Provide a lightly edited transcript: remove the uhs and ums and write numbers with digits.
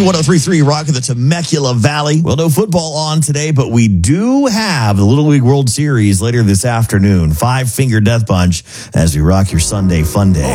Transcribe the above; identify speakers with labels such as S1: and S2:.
S1: 103.3 Rock of the Temecula Valley. Well, no football on today, but we do have the Little League World Series later this afternoon. 5-finger death punch as we rock your Sunday fun day.